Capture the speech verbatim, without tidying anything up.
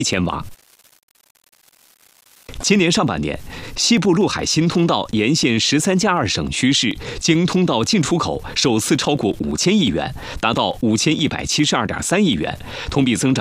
千瓦。今年上半年，西部陆海新通道沿线十三加二省区市经通道进出口首次超过五千亿元，达到五千一百七十二点三亿元，同比增长